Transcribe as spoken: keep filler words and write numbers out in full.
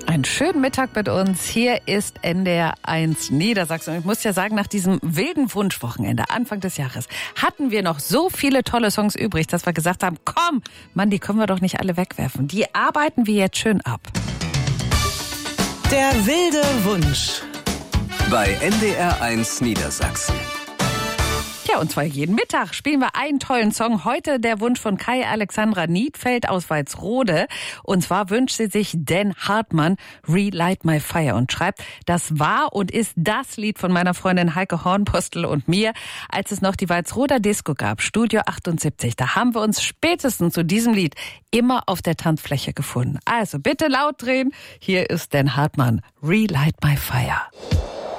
Einen schönen Mittag mit uns. Hier ist N D R eins Niedersachsen. Und ich muss ja sagen, nach diesem wilden Wunschwochenende Anfang des Jahres hatten wir noch so viele tolle Songs übrig, dass wir gesagt haben, komm, Mann, die können wir doch nicht alle wegwerfen. Die arbeiten wir jetzt schön ab. Der wilde Wunsch. Bei N D R eins Niedersachsen. Ja, und zwar jeden Mittag spielen wir einen tollen Song. Heute der Wunsch von Kai Alexandra Niedfeld aus Walsrode. Und zwar wünscht sie sich Dan Hartmann, Relight My Fire, und schreibt, das war und ist das Lied von meiner Freundin Heike Hornpostel und mir, als es noch die Walsroder Disco gab, Studio achtundsiebzig. Da haben wir uns spätestens zu diesem Lied immer auf der Tanzfläche gefunden. Also bitte laut drehen. Hier ist Dan Hartmann, Relight My Fire.